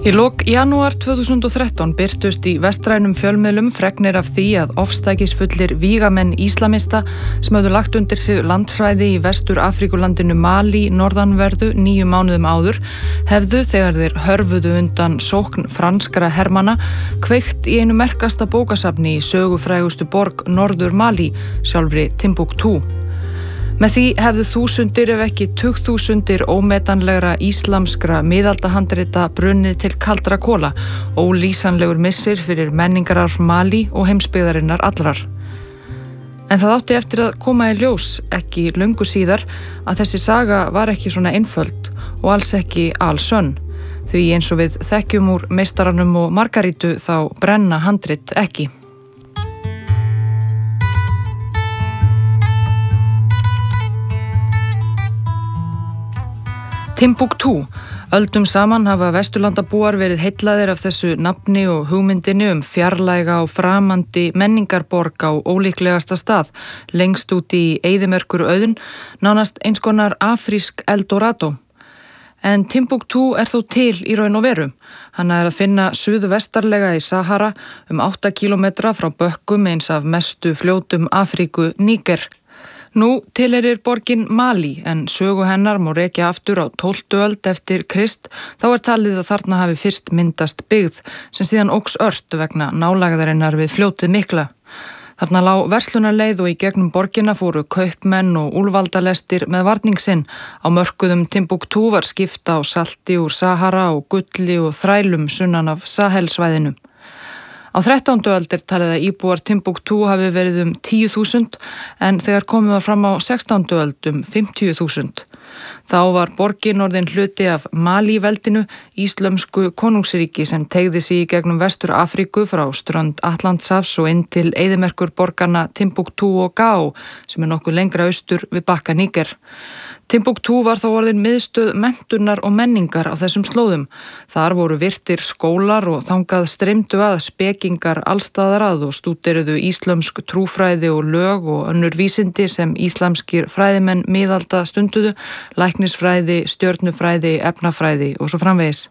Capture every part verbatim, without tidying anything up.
Í lok janúar tvö þúsund og þrettán birtust í vestrænum fjölmiðlum fregnir af því að ofstækisfullir vígamenn íslamista sem höfðu lagt undir sig landsvæði í Vestur-Afríkulandinu Malí norðanverðu níu mánuðum áður hefðu, þegar þeir hörfuðu undan sókn franskra hermanna, kveikt í einu merkasta bókasafni í sögufrægustu borg Norður Malí, sjálfri Timbuktu. Með því hefðu þúsundir ef ekki tugþúsundir ómetanlegra íslamskra miðaldahandrita brunnið til kaldra kola, ólýsanlegur missir fyrir menningararf Malí og heimsbyggðarinnar allrar. En það átti eftir að koma í ljós ekki löngu síðar að þessi saga var ekki svona einföld og alls ekki alsönn, því eins og við þekkjum úr meistaranum og Margarítu þá brenna handrit ekki. Timbuktu. Öldum saman hafa vesturlandabúar verið heillaðir af þessu nafni og hugmyndinni um fjarlæga og framandi menningarborg á ólíklegasta stað, lengst út í eyðimerkur auðn, nánast eins konar afrísk Eldorado. En Timbuktu er þó til í raun og veru. Hann er að finna suðvestarlega í Sahara, um átta kílómetra frá bökkum eins af mestu fljótum Afríku, Níger. Nú tilheyrir borgin Malí, en sögu hennar má rekja aftur á tólftu öld eftir Krist. Þá er talið að þarna hafi fyrst myndast byggð, sem síðan óx ört vegna nálægðarinnar við fljótið mikla. Þarna lá verslunarleið og í gegnum borgina fóru kaupmenn og úlfaldalestir með varning sinn. Á mörkuðum Timbuktu var skipta á salti úr Sahara og gulli og þrælum sunnan af Sahel-svæðinu. Á þrettándu öld er talið að íbúar Timbuktu hafi verið um tíu þúsund, en þegar komið var fram á sextándu öld um fimmtíu þúsund. Þá var borgin orðin hluti af Malí-veldinu, íslömsku konungsríki sem teygði sig í gegnum Vestur-Afríku frá strönd Atlantshafs og inn til eyðimerkur borganna Timbuktu og Gao, sem er nokkuð lengra austur við bakka Níger. Timbuktu var þá orðin miðstöð menntunar og menningar á þessum slóðum. Þar voru virtir skólar og þangað streymdu að spekingar allstaðar að og stúderuðu íslömsk trúfræði og lög og önnur vísindi sem íslamskir fræðimenn miðalda stunduðu, læknisfræði, stjörnufræði, efnafræði og svo framvegis.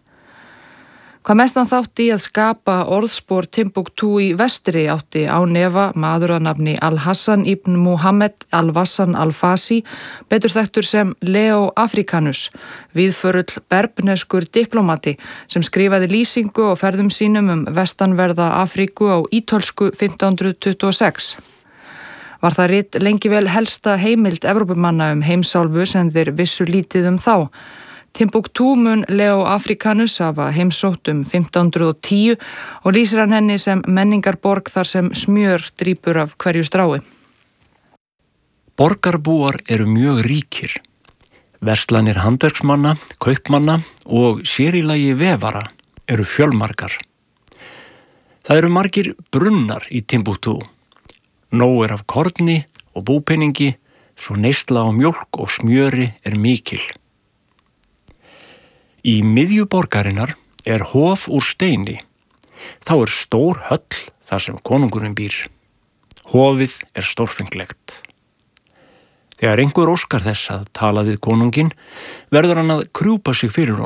Hvað mestan þátti í að skapa orðspor Timbuktu í vestri átti án efa maður að nafni Al-Hassan ibn Muhammad Al-Wassan Al-Fasi, betur þekktur sem Leo Africanus, víðförull berbneskur diplomati sem skrifaði lýsingu á ferðum sínum um vestanverða Afríku á ítölsku fimmtán hundruð tuttugu og sex. Var það rit lengi vel helsta heimild Evrópumanna um heimsálfu sem þeir vissu lítið um þá. Timbuktu mun Leo Africanus hafa heimsótt um fimmtán hundruð og tíu og lýsir hann henni sem menningarborg þar sem smjör drýpur af hverju strái. Borgarbúar eru mjög ríkir. Verslanir handverksmanna, kaupmanna og sér í lagi vefara eru fjölmargar. Það eru margir brunnar í Timbuktu. Nóg er af korni og búpeningi, svo neysla á mjólk og smjöri er mikil. Í miðju borgarinnar er hof úr steini. Þá er stór höll þar sem konungurinn býr. Hofið er stórfenglegt. Þegar einhver óskar þess að tala við konunginn, verður hann að krjúpa sig fyrir honum.